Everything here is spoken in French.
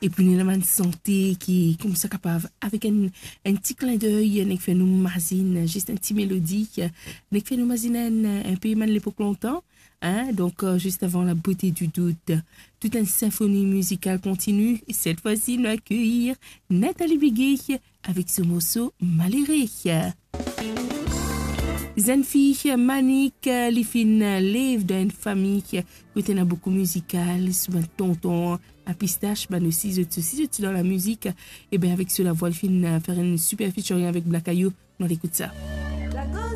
Et puis, nous avons une santé qui est comme ça capable, avec un petit clin d'œil, nous fait nous mazine, juste un petit mélodie, nous fait nous mazine un peu de l'époque longtemps. Hein? Donc, juste avant la beauté du doute, toute une symphonie musicale continue. Et cette fois-ci, nous accueillir Nathalie Biguet avec ce morceau Maléré. Une fille manique, les filles lèvent d'une famille qui a beaucoup musical, souvent tonton, à pistache, ben aussi, dans la musique. Et bien avec cela, voix, le film faire une super featuring avec Black Ayou. On écoute ça.